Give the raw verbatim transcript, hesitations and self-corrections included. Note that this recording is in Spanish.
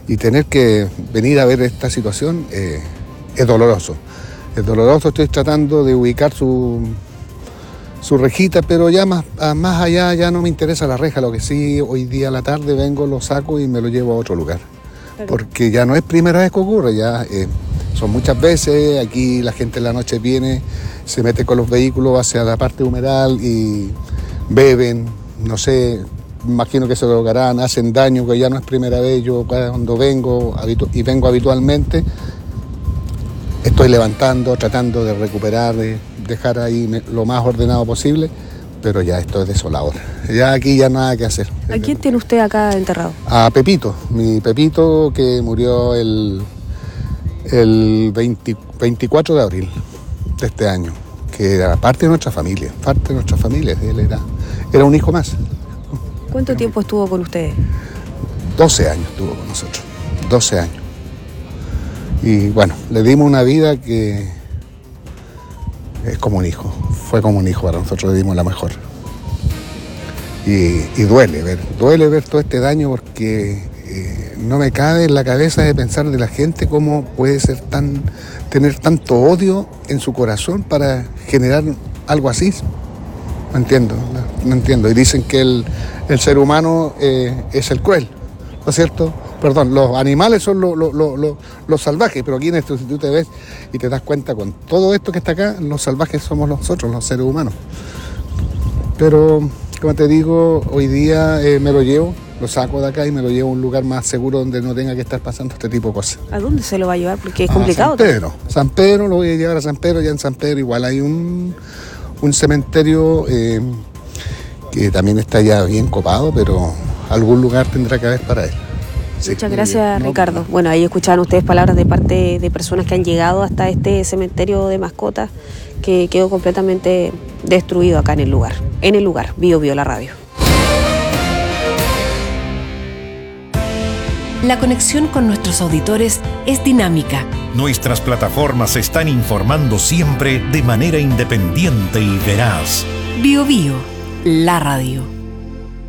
y tener que venir a ver esta situación eh, es doloroso. Es doloroso, estoy tratando de ubicar su, su rejita, pero ya más, más allá ya no me interesa la reja. Lo que sí, hoy día a la tarde vengo, lo saco y me lo llevo a otro lugar. Claro. Porque ya no es primera vez que ocurre, ya eh, son muchas veces. Aquí la gente en la noche viene, se mete con los vehículos hacia la parte humedal y beben, no sé, imagino que se drogarán, hacen daño, que ya no es primera vez. Yo cuando vengo habitu- y vengo habitualmente, estoy levantando, tratando de recuperar, de dejar ahí lo más ordenado posible, pero ya esto es desolador. Ya aquí ya nada que hacer. ¿A quién tiene usted acá enterrado? A Pepito, mi Pepito, que murió el, el veinte, veinticuatro de abril de este año, que era parte de nuestra familia, parte de nuestra familia, él era, era un hijo más. ¿Cuánto era tiempo estuvo con ustedes? doce años estuvo con nosotros, doce años. Y bueno, le dimos una vida que es como un hijo, fue como un hijo para nosotros, le dimos la mejor. Y, y duele ver, duele ver todo este daño porque eh, no me cabe en la cabeza de pensar de la gente cómo puede ser tan, tener tanto odio en su corazón para generar algo así. No entiendo, no, no entiendo. Y dicen que el, el ser humano eh, es el cruel, ¿no es cierto? Perdón, los animales son los lo, lo, lo, lo salvajes, pero aquí en esto, si tú te ves y te das cuenta con todo esto que está acá, los salvajes somos nosotros, los seres humanos. Pero, como te digo, hoy día eh, me lo llevo, lo saco de acá y me lo llevo a un lugar más seguro donde no tenga que estar pasando este tipo de cosas. ¿A dónde se lo va a llevar? Porque es complicado. A San Pedro. San Pedro, lo voy a llevar a San Pedro. Ya en San Pedro igual hay un, un cementerio eh, que también está ya bien copado, pero algún lugar tendrá que haber para él. Sí, muchas gracias, no, Ricardo. No. Bueno, ahí escuchaban ustedes palabras de parte de personas que han llegado hasta este cementerio de mascotas que quedó completamente destruido acá en el lugar. En el lugar, Bio Bio, la radio. La conexión con nuestros auditores es dinámica. Nuestras plataformas están informando siempre de manera independiente y veraz. Bio Bio, la radio.